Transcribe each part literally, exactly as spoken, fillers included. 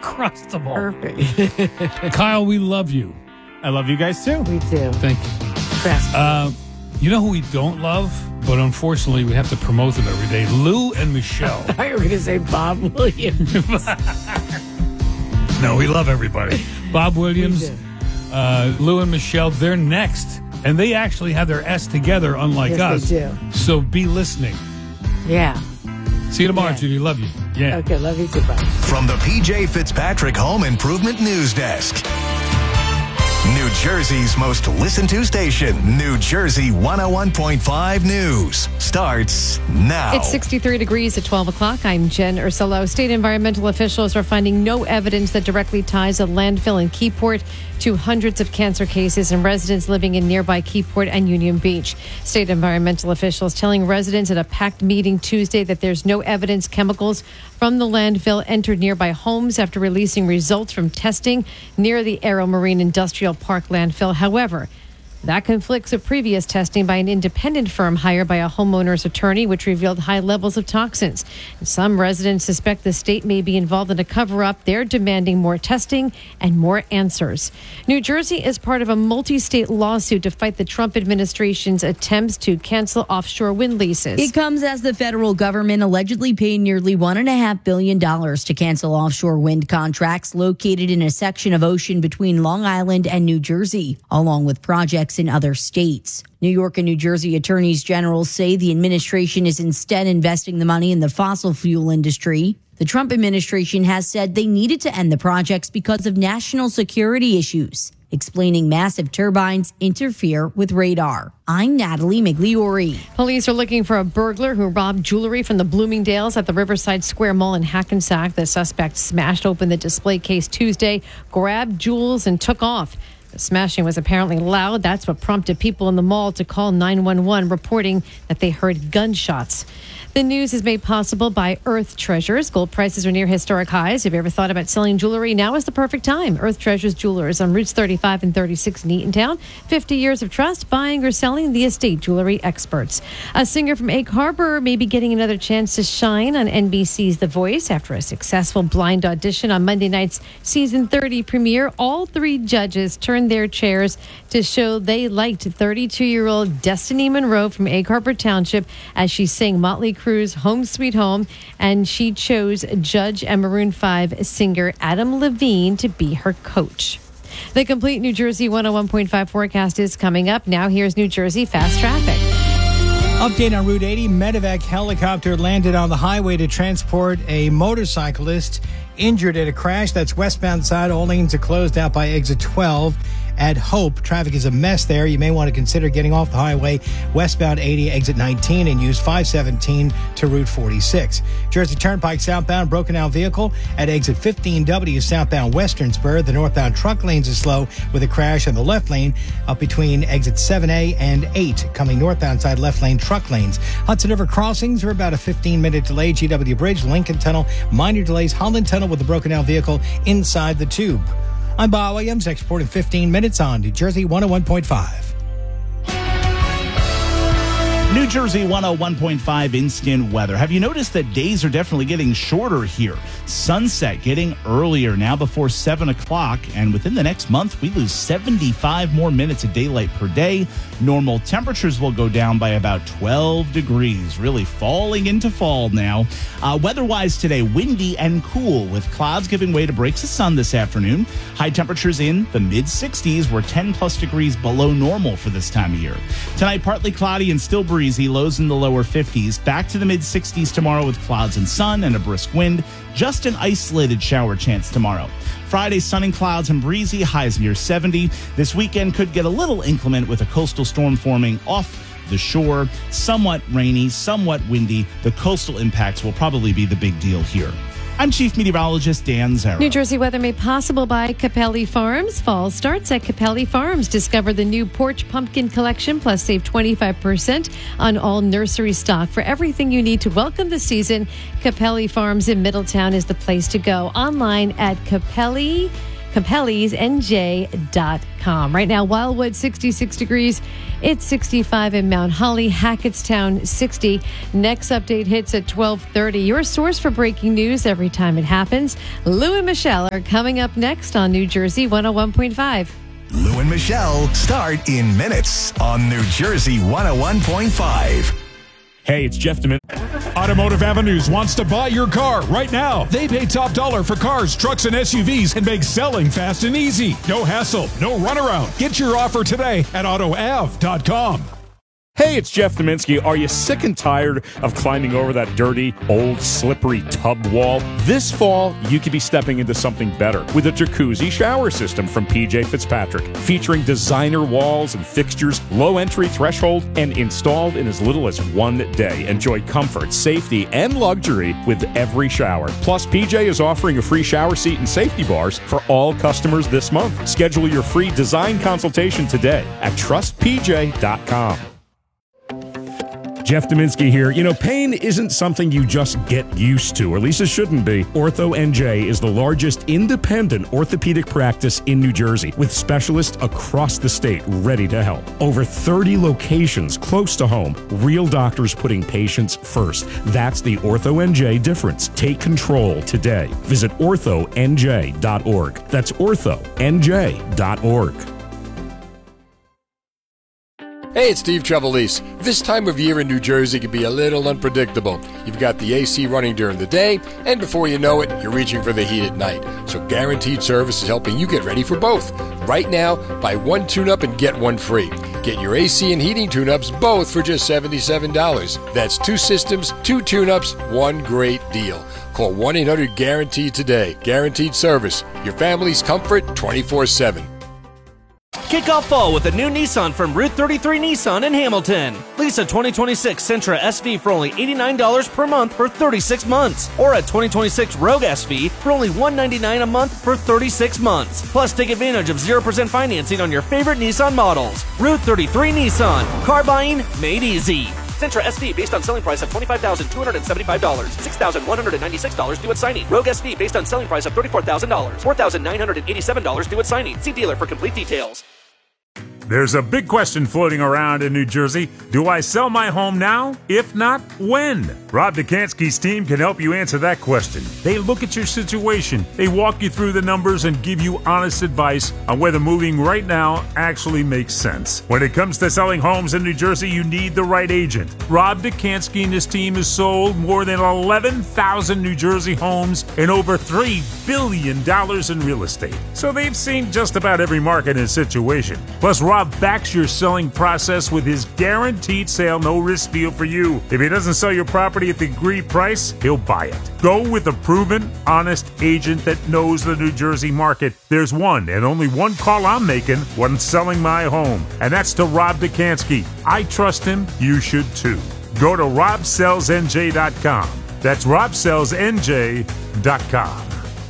uncrustable. Perfect. Kyle, we love you. I love you guys too. We do. Thank you. Best. Uh, you know who we don't love, but unfortunately we have to promote them every day? Lou and Michelle. I thought you were going to say Bob Williams. No, we love everybody. Bob Williams, uh, Lou and Michelle, they're next. And they actually have their S together, unlike Yes, us. they do. So be listening. Yeah. See you tomorrow, Yeah. Judy. Love you. Yeah. Okay, love you too. Bye. From the P J Fitzpatrick Home Improvement News Desk. New Jersey's most listened to station, New Jersey one oh one point five News, starts now. It's sixty-three degrees at twelve o'clock. I'm Jen Ursulo. State environmental officials are finding no evidence that directly ties a landfill in Keyport to hundreds of cancer cases and residents living in nearby Keyport and Union Beach. State environmental officials telling residents at a packed meeting Tuesday that there's no evidence chemicals from the landfill entered nearby homes after releasing results from testing near the Aero Marine Industrial Park landfill. However, that conflicts with previous testing by an independent firm hired by a homeowner's attorney, which revealed high levels of toxins. Some residents suspect the state may be involved in a cover-up. They're demanding more testing and more answers. New Jersey is part of a multi-state lawsuit to fight the Trump administration's attempts to cancel offshore wind leases. It comes as the federal government allegedly paid nearly one point five billion dollars to cancel offshore wind contracts located in a section of ocean between Long Island and New Jersey, along with projects in other states. New York and New Jersey attorneys general say the administration is instead investing the money in the fossil fuel industry. The Trump administration has said they needed to end the projects because of national security issues, explaining massive turbines interfere with radar. I'm Natalie Migliori. Police are looking for a burglar who robbed jewelry from the Bloomingdale's at the Riverside Square Mall in Hackensack. The suspect smashed open the display case Tuesday, grabbed jewels, and took off. The smashing was apparently loud. That's what prompted people in the mall to call nine one one, reporting that they heard gunshots. The news is made possible by Earth Treasures. Gold prices are near historic highs. Have you ever thought about selling jewelry? Now is the perfect time. Earth Treasures Jewelers on Routes thirty-five and thirty-six in Eatontown. fifty years of trust, buying or selling, the estate jewelry experts. A singer from Egg Harbor may be getting another chance to shine on N B C's The Voice after a successful blind audition on Monday night's season thirty premiere. All three judges turned their chairs to show they liked thirty-two-year-old Destiny Monroe from Egg Harbor Township as she sang Motley Crue's Home Sweet Home, and she chose Judge and Maroon five singer Adam Levine to be her coach. The complete New Jersey one oh one point five forecast is coming up. Now here's New Jersey Fast Traffic. Update on Route eighty. Medevac helicopter landed on the highway to transport a motorcyclist injured at a crash. That's westbound side. All lanes are closed out by exit twelve at Hope. Traffic is a mess there. You may want to consider getting off the highway westbound eighty, exit nineteen, and use five seventeen to Route forty-six. Jersey Turnpike southbound, broken down vehicle at exit fifteen W southbound Western Spur. The northbound truck lanes are slow with a crash on the left lane up between exit seven A and eight. Coming northbound side, left lane truck lanes. Hudson River crossings are about a fifteen minute delay. G W Bridge, Lincoln Tunnel, minor delays. Holland Tunnel with a broken down vehicle inside the tube. I'm Bob Williams, exporting fifteen minutes on New Jersey one oh one point five. New Jersey one oh one point five instant weather. Have you noticed that days are definitely getting shorter here? Sunset getting earlier now before seven o'clock. And within the next month, we lose seventy-five more minutes of daylight per day. Normal temperatures will go down by about twelve degrees. Really falling into fall now. Uh, weather-wise today, windy and cool with clouds giving way to breaks of sun this afternoon. High temperatures in the mid sixties. We're ten plus degrees below normal for this time of year. Tonight, partly cloudy and still breezy. Lows in the lower fifties. Back to the mid sixties tomorrow with clouds and sun and a brisk wind. Just an isolated shower chance tomorrow. Friday, sun and clouds and breezy. Highs near seventy. This weekend could get a little inclement with a coastal storm forming off the shore. Somewhat rainy, somewhat windy. The coastal impacts will probably be the big deal here. I'm Chief Meteorologist Dan Zarrow. New Jersey weather made possible by Capelli Farms. Fall starts at Capelli Farms. Discover the new Porch Pumpkin Collection, plus save twenty-five percent on all nursery stock. For everything you need to welcome the season, Capelli Farms in Middletown is the place to go. Online at capelli Capellis N J dot com. Right now, Wildwood, sixty-six degrees. It's sixty-five in Mount Holly, Hackettstown, sixty. Next update hits at twelve thirty. Your source for breaking news every time it happens. Lou and Michelle are coming up next on New Jersey one oh one point five. Lou and Michelle start in minutes on New Jersey one oh one point five. Hey, it's Jeff Demin. Automotive Avenues wants to buy your car right now. They pay top dollar for cars, trucks, and S U Vs and make selling fast and easy. No hassle, no runaround. Get your offer today at auto av dot com. Hey, it's Jeff Dominski. Are you sick and tired of climbing over that dirty, old, slippery tub wall? This fall, you could be stepping into something better with a jacuzzi shower system from P J Fitzpatrick, featuring designer walls and fixtures, low entry threshold, and installed in as little as one day. Enjoy comfort, safety, and luxury with every shower. Plus, P J is offering a free shower seat and safety bars for all customers this month. Schedule your free design consultation today at trust p j dot com. Jeff Dominski here. You know, pain isn't something you just get used to, or at least it shouldn't be. Ortho N J is the largest independent orthopedic practice in New Jersey, with specialists across the state ready to help. Over thirty locations close to home, real doctors putting patients first. That's the Ortho N J difference. Take control today. Visit ortho n j dot org. That's ortho n j dot org. Hey, it's Steve Trevelise. This time of year in New Jersey can be a little unpredictable. You've got the A C running during the day, and before you know it, you're reaching for the heat at night. So Guaranteed Service is helping you get ready for both. Right now, buy one tune-up and get one free. Get your A C and heating tune-ups both for just seventy-seven dollars. That's two systems, two tune-ups, one great deal. Call one eight hundred guaranteed today. Guaranteed Service. Your family's comfort twenty-four seven. Kick off fall with a new Nissan from Route thirty-three Nissan in Hamilton. Lease a twenty twenty-six Sentra S V for only eighty-nine dollars per month for thirty-six months. Or a twenty twenty-six Rogue S V for only one hundred ninety-nine dollars a month for thirty-six months. Plus, take advantage of zero percent financing on your favorite Nissan models. Route thirty-three Nissan. Car buying made easy. Sentra S V based on selling price of twenty-five thousand two hundred seventy-five dollars, six thousand one hundred ninety-six dollars due at signing. Rogue S V based on selling price of thirty-four thousand dollars, four thousand nine hundred eighty-seven dollars due at signing. See dealer for complete details. There's a big question floating around in New Jersey. Do I sell my home now? If not, when? Rob Dekanski's team can help you answer that question. They look at your situation, they walk you through the numbers, and give you honest advice on whether moving right now actually makes sense. When it comes to selling homes in New Jersey, you need the right agent. Rob Dekanski and his team has sold more than eleven thousand New Jersey homes and over three billion dollars in real estate. So they've seen just about every market and situation. Plus, Rob backs your selling process with his guaranteed sale, no risk deal for you. If he doesn't sell your property at the agreed price, he'll buy it. Go with a proven, honest agent that knows the New Jersey market. There's one and only one call I'm making when selling my home, and that's to Rob Dekanski. I trust him. You should too. Go to rob sells n j dot com. That's rob sells n j dot com.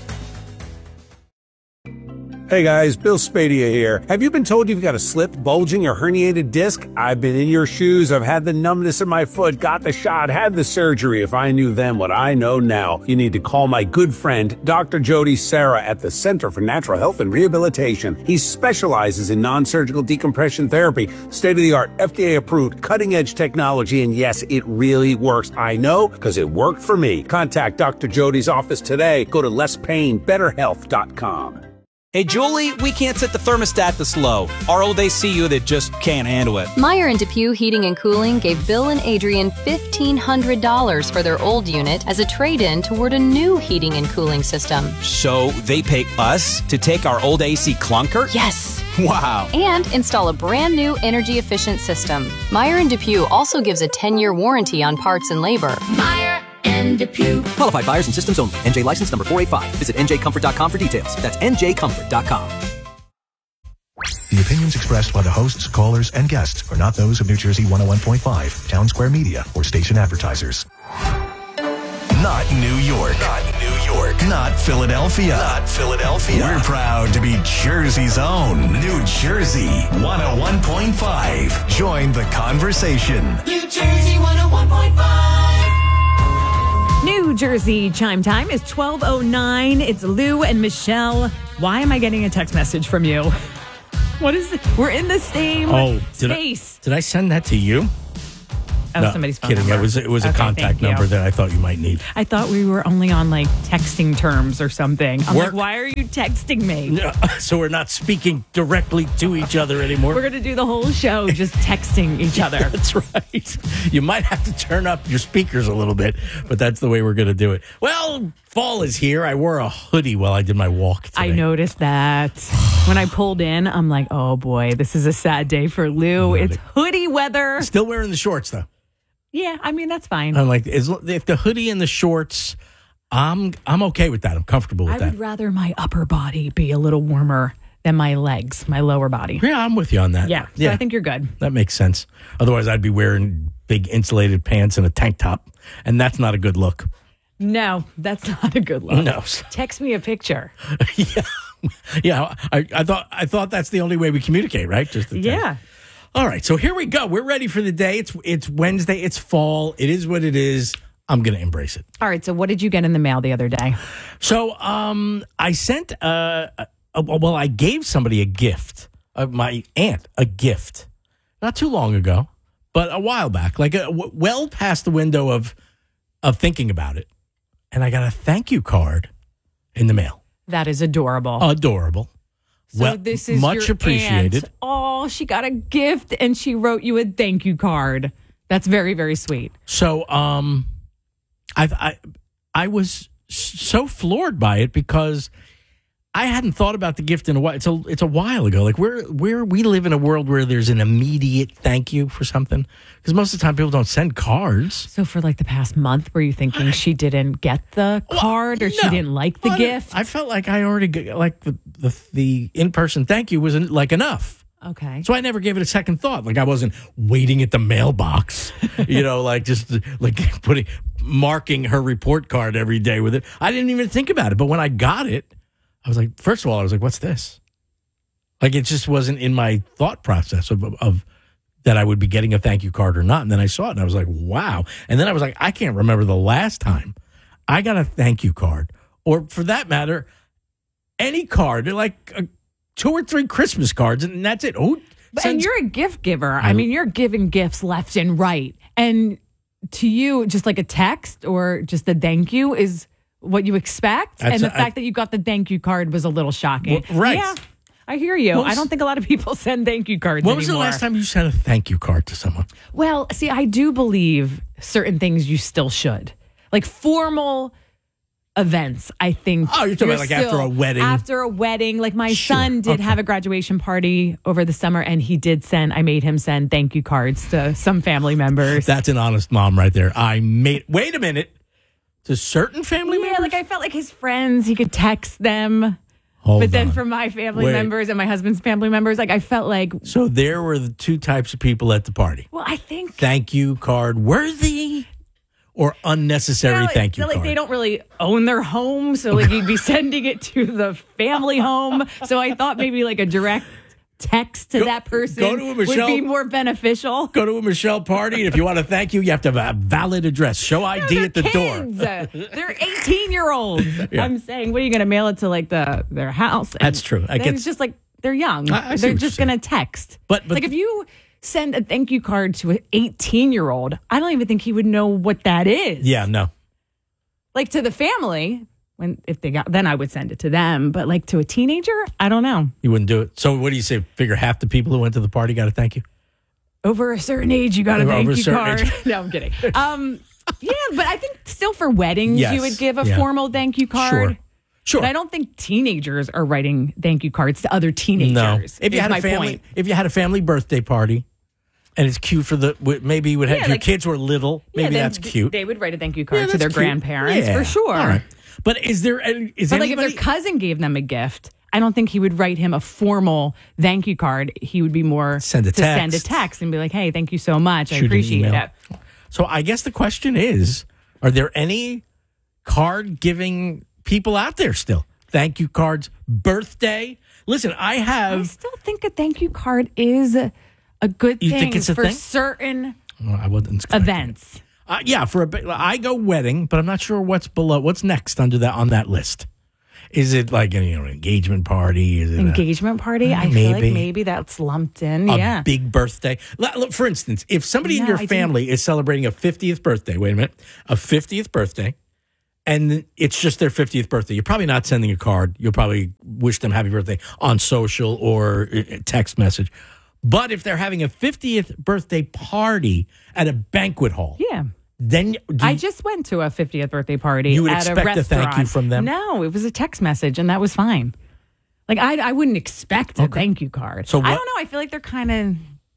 Hey guys, Bill Spadia here. Have you been told you've got a slipped, bulging, or herniated disc? I've been in your shoes. I've had the numbness in my foot, got the shot, had the surgery. If I knew then what I know now, you need to call my good friend, Doctor Jody Serra at the Center for Natural Health and Rehabilitation. He specializes in non-surgical decompression therapy, state-of-the-art, F D A-approved, cutting-edge technology, and yes, it really works. I know, because it worked for me. Contact Doctor Jody's office today. Go to less pain better health dot com. Hey, Julie, we can't set the thermostat this low. Or oh, they see you that just can't handle it. Meyer and DePue Heating and Cooling gave Bill and Adrian fifteen hundred dollars for their old unit as a trade-in toward a new heating and cooling system. So they pay us to take our old A C clunker? Yes. Wow. And install a brand new energy-efficient system. Meyer and DePue also gives a ten-year warranty on parts and labor. Meyer and DePue. Qualified buyers and systems only. N J license number four eight five. Visit n j comfort dot com for details. That's n j comfort dot com. The opinions expressed by the hosts, callers, and guests are not those of New Jersey one oh one point five, Town Square Media, or station advertisers. Not New York. Not New York. Not Philadelphia. Not Philadelphia. We're proud to be Jersey's own New Jersey one oh one point five. Join the conversation. New Jersey one oh one point five. New Jersey chime time is twelve oh nine. It's Lou and Michelle. Why am I getting a text message from you? What is it? We're in the same Oh, did space. I, did I send that to you? Oh, No, somebody's phone kidding. number. It was it was a Okay, contact thank you. number that I thought you might need. I thought we were only on like texting terms or something. I'm Work. like, why are you texting me? No, so we're not speaking directly to each other anymore. We're going to do the whole show just texting each other. That's right. You might have to turn up your speakers a little bit, but that's the way we're going to do it. Well, fall is here. I wore a hoodie while I did my walk today. I noticed that. When I pulled in, I'm like, oh boy, this is a sad day for Lou. It's hoodie weather. Still wearing the shorts, though. Yeah, I mean, that's fine. I'm like, as, if the hoodie and the shorts, I'm I'm okay with that. I'm comfortable with I that. would rather my upper body be a little warmer than my legs, my lower body. Yeah, I'm with you on that. Yeah, so Yeah. I think you're good. That makes sense. Otherwise, I'd be wearing big insulated pants and a tank top, and that's not a good look. No, that's not a good look. No. Text me a picture. yeah, yeah. I, I thought I thought that's the only way we communicate, right? Just the Yeah. text. All right, so here we go. We're ready for the day. It's it's Wednesday. It's fall. It is what it is. I'm going to embrace it. All right, so what did you get in the mail the other day? So um, I sent, uh, a, a, well, I gave somebody a gift, uh, my aunt a gift, not too long ago, but a while back, like a, w- well past the window of of thinking about it. And I got a thank you card in the mail. That is adorable. Adorable. So well, this is much your appreciated. aunt. Oh, she got a gift and she wrote you a thank you card. That's very, very sweet. So, um, I I I was so floored by it because I hadn't thought about the gift in a while. It's a it's a while ago. Like we're we're we live in a world where there's an immediate thank you for something because most of the time people don't send cards. So for like the past month, were you thinking she didn't get the card or she no. didn't like the Well, I- gift? I felt like I already got, like the the, the in person thank you wasn't like enough. Okay. So I never gave it a second thought. Like I wasn't waiting at the mailbox, you know, like just like putting marking her report card every day with it. I didn't even think about it. But when I got it, I was like, first of all, I was like, what's this? Like it just wasn't in my thought process of, of that I would be getting a thank you card or not. And then I saw it and I was like, wow. And then I was like, I can't remember the last time I got a thank you card, or for that matter, any card, like a, two or three Christmas cards, and that's it. Oh, But- and you're a gift giver. I, I- mean, you're giving gifts left and right. And to you, just like a text or just a thank you is what you expect. That's- and the I- fact that you got the thank you card was a little shocking. Well, right. Yeah, I hear you. What I was- don't think a lot of people send thank you cards when was anymore. the last time you sent a thank you card to someone? Well, see, I do believe certain things you still should. Like formal events, I think. Oh, you're talking about like after still- a wedding? After a wedding. Like my Sure, son did okay. have a graduation party over the summer and he did send, I made him send thank you cards to some family members. That's an honest mom right there. I made, wait a minute, to certain family yeah, members? like I felt like his friends, he could text them. Hold but then on. for my family Wait. members and my husband's family members, like I felt like, So there were the two types of people at the party. well, I think Thank you card worthy or unnecessary like, thank you like card. they don't really own their home, so like you'd be sending it to the family home. So I thought maybe like a direct text to Go- that person go to a would Michelle- be more beneficial. Go to a Michelle party, and if you want to thank you, you have to have a valid address. Show I D at the door. Kids, uh, they're eighteen year olds. Yeah. I'm saying, what are you going to mail it to like the their house? And That's true. I then get- it's just like they're young. I- I see they're what just you're going to text. But- but- like if you send a thank you card to an eighteen year old, I don't even think he would know what that is. Yeah, no. Like to the family, when if they got, then I would send it to them. But like to a teenager, I don't know. You wouldn't do it. So what do you say? Figure half the people who went to the party got a thank you? Over a certain age, you got a Over thank a you certain card. age. No, I'm kidding. Um, yeah, but I think still for weddings, Yes, you would give a yeah. formal thank you card. Sure. Sure. But I don't think teenagers are writing thank you cards to other teenagers. No. If you is had my a family, point. if you had a family birthday party, and it's cute for the w- maybe you would have Yeah, if your like- kids were little. Yeah, Maybe then that's th- cute. They would write a thank you card Yeah, to that's their cute. grandparents Yeah. for sure. All right. But is there any- is But like anybody? if their cousin gave them a gift, I don't think he would write him a formal thank you card. He would be more Send a to send a text. text and be like, "Hey, thank you so much. I Shoot an appreciate email. it." So I guess the question is: are there any card giving people out there still? Thank you cards, birthday. Listen, I I have. still think a thank you card is a, a good You thing think it's a for thing? certain Well, I wasn't expecting it. events. Uh, yeah, for a bit, I go wedding, but I'm not sure what's below. What's next under that on that list? Is it like you know, an engagement party? Is it engagement a, party? I maybe. feel like maybe that's lumped in. A yeah. big birthday. Look, for instance, if somebody No, in your I family didn't- is celebrating a fiftieth birthday, wait a minute, a fiftieth birthday, and it's just their fiftieth birthday, you're probably not sending a card. You'll probably wish them happy birthday on social or uh, text message. But if they're having a fiftieth birthday party at a banquet hall, Yeah. then do I you- just went to a fiftieth birthday party You would at a expect a restaurant. thank you from them? No, it was a text message, and that was fine. Like, I, I wouldn't expect a Okay. thank you card. So I what- don't know. I feel like they're kind of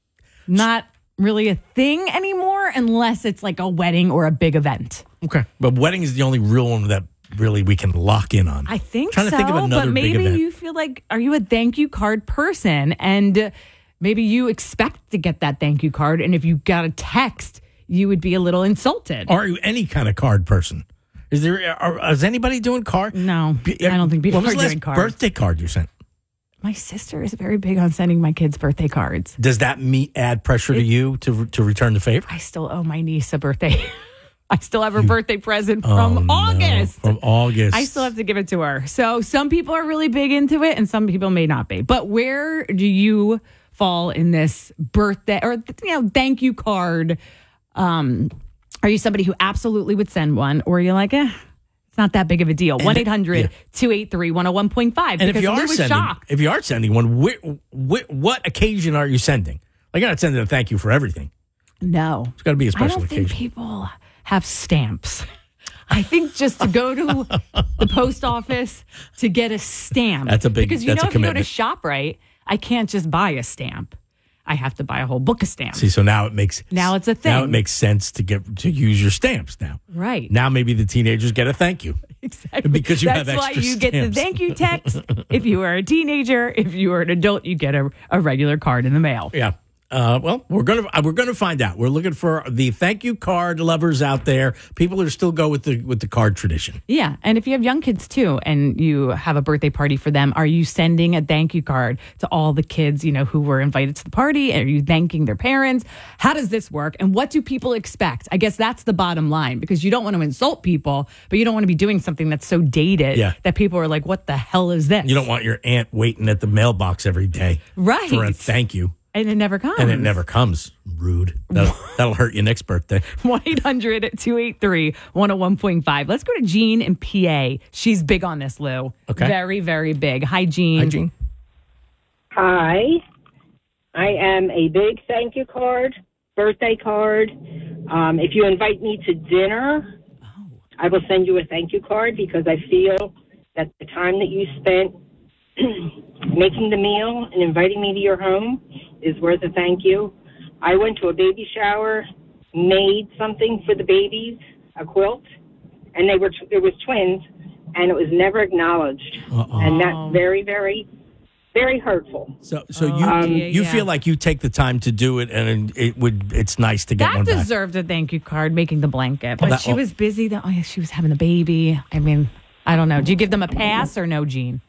not really a thing anymore unless it's like a wedding or a big event. okay. But wedding is the only real one that really we can lock in on. I think trying so, to think of another but big maybe event. you feel like, are you a thank you card person? And uh, maybe you expect to get that thank you card. And if you got a text, you would be a little insulted. Are you any kind of card person? Is there? Are, is anybody doing card? No, I don't think people When was are the last doing cards. birthday card you sent? My sister is very big on sending my kids birthday cards. Does that me add pressure to you to to return the favor? I still owe my niece a birthday. I still have her birthday present Oh, from no. August. From August. I still have to give it to her. So some people are really big into it and some people may not be. But where do you fall in this birthday or, you know, thank you card? Um, are you somebody who absolutely would send one or are you like, eh, it's not that big of a deal? one eight hundred two eight three one oh one point five. And if you Lou are was sending, shocked. if you are sending one, wh- wh- what occasion are you sending? Like, you're not sending a thank you for everything. No. It's got to be a I special don't occasion. think people have stamps. I think just to go to the post office to get a stamp. That's a big- because you that's know a if you go to commitment. ShopRite, I can't just buy a stamp. I have to buy a whole book of stamps. See, so now it makes Now it's a thing. Now it makes sense to get to use your stamps. Now, Right. now maybe the teenagers get a thank you. Exactly. Because you That's have why extra you get the stamps. thank you text. If you are a teenager, if you are an adult, you get a, a regular card in the mail. Yeah. Uh, well, we're gonna uh, we're gonna find out. We're looking for the thank you card lovers out there. People who still go with the with the card tradition. Yeah. And if you have young kids too and you have a birthday party for them, are you sending a thank you card to all the kids, you know, who were invited to the party? Are you thanking their parents? How does this work? And what do people expect? I guess that's the bottom line because you don't want to insult people, but you don't want to be doing something that's so dated Yeah. that people are like, what the hell is this? You don't want your aunt waiting at the mailbox every day, Right. for a thank you, And it never comes. and it never comes. Rude. That'll, that'll hurt you next birthday. one eight hundred two eight three one oh one point five. Let's go to Jean in P A. She's big on this, Lou. Okay. Very, very big. Hi, Jean. Hi, Jean. Hi. I am a big thank you card, birthday card. Um, if you invite me to dinner, I will send you a thank you card because I feel that the time that you spent making the meal and inviting me to your home is worth a thank you. I went to a baby shower, made something for the babies, a quilt, and they were it was twins, and it was never acknowledged, Uh-oh. and that's very, very, very hurtful. So, so you Um, you yeah. feel like you take the time to do it, and it would it's nice to get That one back. deserved a thank you card, making the blanket. But that- she was busy. Though. Oh, yeah, she was having the baby. I mean, I don't know. Do you give them a pass or no, Jean?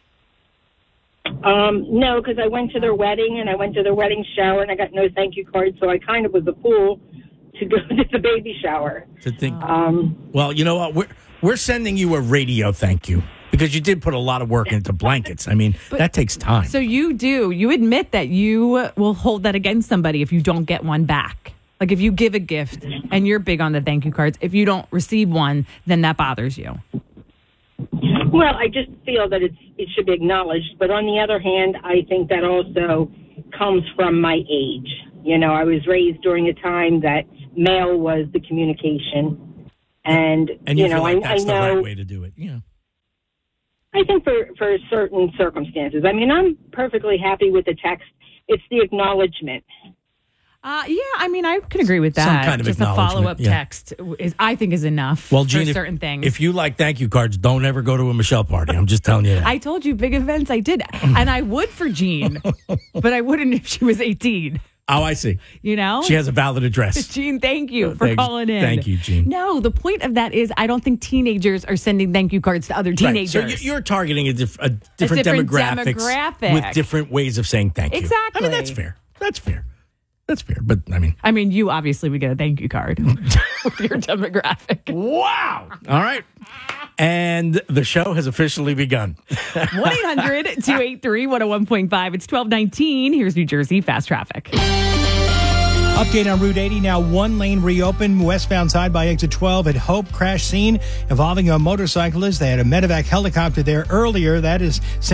Um, no, because I went to their wedding and I went to their wedding shower and I got no thank you card, so I kind of was a fool to go to the baby shower. To think, Um, well, you know what? We're we're sending you a radio thank you because you did put a lot of work into blankets. I mean, that takes time. So you do. You admit that you will hold that against somebody if you don't get one back. Like if you give a gift and you're big on the thank you cards, if you don't receive one, then that bothers you. well, I just feel that it's it should be acknowledged, but on the other hand, I think that also comes from my age. You know, I was raised during a time that mail was the communication, and, and you, you know, feel like I, that's I the know. right way to do it. Yeah. I think for, for certain circumstances. I mean, I'm perfectly happy with the text. It's the acknowledgement. Uh, yeah, I mean, I can agree with that. Some kind of Just a acknowledgement, follow-up yeah. text is, I think, is enough Well, for Gene, if, certain things. if you like thank you cards, don't ever go to a Michelle party. I'm just telling you that. I told you big events I did, and I would for Jean, but I wouldn't if she was eighteen. Oh, I see. You know? She has a valid address. Jean, thank you Uh, for thanks. calling in. Thank you, Jean. No, the point of that is I don't think teenagers are sending thank you cards to other Right. teenagers. So you- you're targeting a, diff- a different, different demographics demographic. with different ways of saying thank you. Exactly. I mean, that's fair. That's fair. That's fair, but I mean, I mean, you obviously would get a thank you card with your demographic. Wow. All right. And the show has officially begun. one eight hundred two eight three one oh one point five. It's twelve nineteen. Here's New Jersey Fast Traffic. Update on Route eighty, now one lane reopened westbound side by exit twelve at Hope. Crash scene involving a motorcyclist. They had a medevac helicopter there earlier. That is